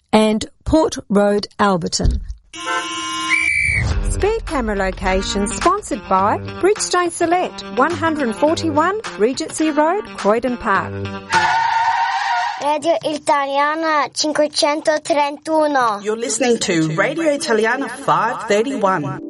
and Port Road, Alberton. Speed camera location sponsored by Bridgestone Select, 141 Regency Road, Croydon Park. Radio Italiana 531. You're listening to Radio Italiana 531.